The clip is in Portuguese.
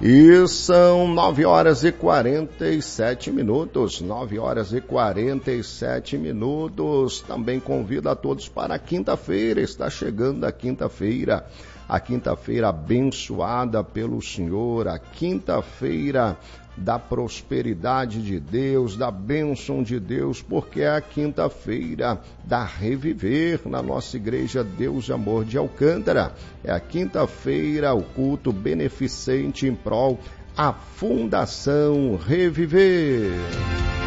E são 9h47, 9h47. Também convido a todos para a quinta-feira, está chegando a quinta-feira abençoada pelo Senhor, a quinta-feira da prosperidade de Deus, da bênção de Deus, porque é a quinta-feira da Reviver na nossa igreja Deus e Amor de Alcântara. É a quinta-feira, o culto beneficente em prol à Fundação Reviver.